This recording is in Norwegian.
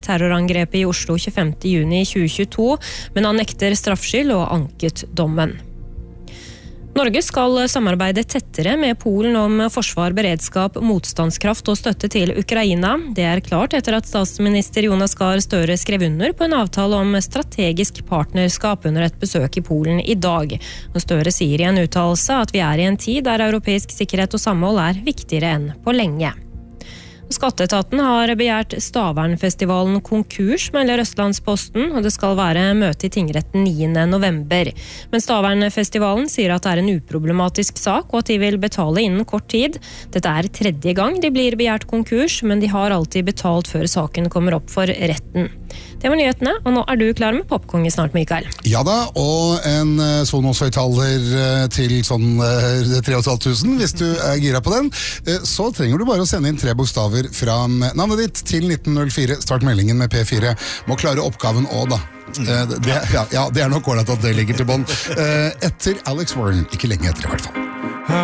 terrorangrepet i Oslo 25. juni 2022, men han nekter straffskyld og anket dommen. Norge skal samarbeide tettere med Polen om forsvar, beredskap, motstandskraft og støtte til Ukraina. Det er klart etter at statsminister Jonas Gahr Støre skrev under på en avtale om strategisk partnerskap under et besøk i Polen i dag. Og Støre sier i en uttalelse at vi er i en tid der europeisk sikkerhet og samhold er viktigere enn på lenge. Skatteetaten har begjært Stavernfestivalen konkurs, melder Østlandsposten, og det skal være møte i tingretten 9. november. Men Stavernfestivalen sier at det er en uproblematisk sak, og at de vil betale innen kort tid. Dette er 3. gang de blir begjært konkurs, men de har alltid betalt før saken kommer opp for retten. Det var nyhetene, og nå er du klar med Popkonge snart, Mikael. Ja da, og en Sonos-høyttaler til sånn 3500, hvis du er gira på den. Så trenger du bare å sende inn 3 bokstaver fra navnet ditt til 1904. Start meldingen med P4. Må klare oppgaven også da. Det er nok ordentlig at det ligger til bånd. Etter Alex Warren, ikke lenge etter i hvert fall.